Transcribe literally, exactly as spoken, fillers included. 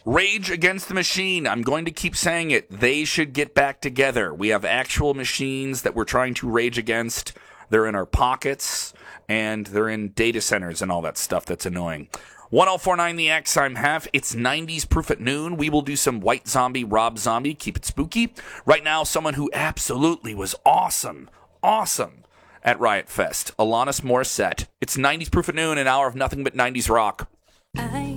Rage Against the Machine. I'm going to keep saying it. They should get back together. We have actual machines that we're trying to rage against. They're in our pockets, and they're in data centers and all that stuff that's annoying. one oh four point nine The X, I'm Hef. It's nineties Proof at noon. We will do some White Zombie, Rob Zombie. Keep it spooky. Right now, someone who absolutely was awesome, awesome at Riot Fest, Alanis Morissette. It's nineties Proof at noon, an hour of nothing but nineties rock. I